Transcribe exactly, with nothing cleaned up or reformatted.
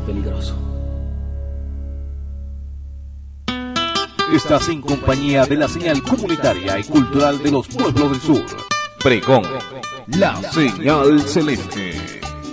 peligroso. Estás en compañía de la señal comunitaria y cultural de los pueblos del sur. Pregón, la señal celeste.